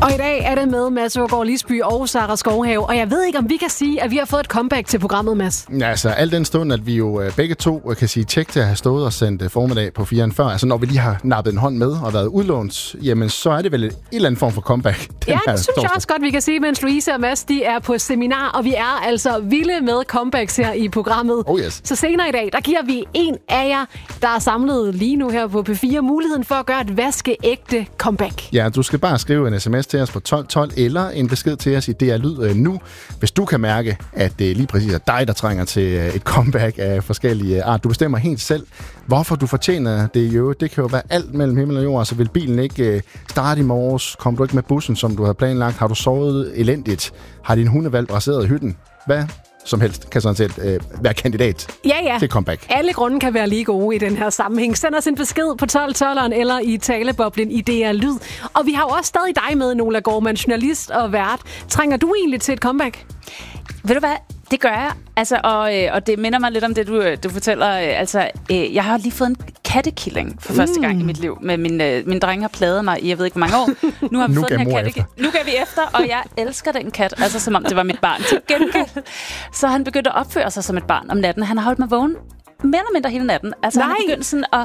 Og i dag er det med Mads Aagaard Lisby og Sara Skovhave. Og jeg ved ikke, om vi kan sige, at vi har fået et comeback til programmet, Mads. Ja, altså al den stund, at vi jo begge to kan sige tjek til at have stået og sendt formiddag på 4'eren før. Altså når vi lige har nappet en hånd med og været udlånt, jamen så er det vel en eller anden form for comeback. Ja, det synes jeg også godt, vi kan sige, mens Louise og Mads, de er på seminar. Og vi er altså vilde med comebacks her i programmet. Oh yes. Så senere i dag, der giver vi en af jer, der er samlet lige nu her på P4, muligheden for at gøre et vaskeægte comeback. Ja, du skal bare skrive en sms til os på 1212 eller en besked til os i DR Lyd nu, hvis du kan mærke, at det lige præcis er dig, der trænger til et comeback af forskellige art. Du bestemmer helt selv, hvorfor du fortjener det jo. Det kan jo være alt mellem himmel og jord, så vil bilen ikke starte i morges, kom du ikke med bussen, som du havde planlagt, har du sovet elendigt, har din hundevalg raseret i hytten, hvad som helst kan sådan set være kandidat til comeback. Alle grunde kan være lige gode i den her sammenhæng. Send os en besked på 1212'eren eller i taleboblen i DR Lyd. Og vi har jo også stadig dig med, Nola Gorman, journalist og vært. Trænger du egentlig til et comeback? Ved du hvad? Det gør jeg. Altså, og det minder mig lidt om det, du fortæller. Altså, jeg har lige fået en kattekilling for første gang i mit liv. Men min dreng har plaget mig i, jeg ved ikke, hvor mange år. Nu har vi fået den her kattekilling. Nu kan vi efter, og jeg elsker den kat. Altså, som om det var mit barn. Til gengæld. Så han begyndte at opføre sig som et barn om natten. Han har holdt mig vågen mere eller mindre hele natten. Altså, han har begyndt sådan at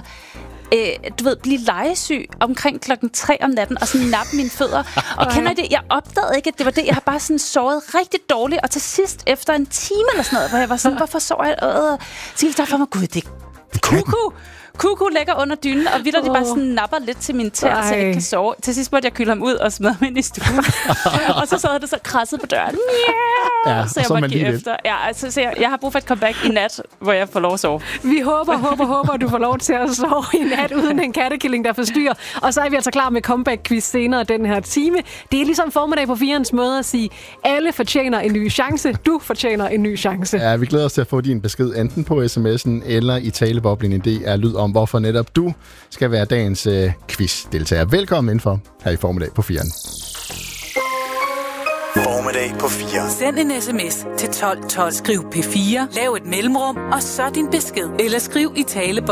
blive legesyg omkring 3:00 om natten, og sådan nappe mine fødder. Og kender I det? Jeg opdagede ikke, at det var det. Jeg har bare sådan sovet rigtig dårligt, og til sidst, efter en time eller sådan noget, hvor jeg var sådan, hvorfor sover jeg? Så jeg for mig, gud, det er Kuku ligger under dynen, og vildt, de bare sådan napper lidt til min tæer, så jeg ikke kan sove. Til sidst måtte jeg kylde ham ud og smide ham ind i stuen. Og så sad det så krasset på døren. Yeah! Så jeg måtte give efter. Ja, altså, jeg har brug for et comeback i nat, hvor jeg får lov at sove. Vi håber, at du får lov til at sove i nat uden en kattekilling, der forstyrrer. Og så er vi altså klar med comeback-quiz senere den her time. Det er ligesom formiddag på 4'erens måde at sige, alle fortjener en ny chance. Du fortjener en ny chance. Ja, vi glæder os til at få din besked enten på sms'en eller i taleboblen i DR Lyd om, hvorfor netop du skal være dagens quiz-deltager. Velkommen indenfor her i formiddag på 4'eren. Formiddag på 4. Send en sms til 1212. Skriv P4, lav et mellemrum, og så din besked. Eller skriv i taleboblen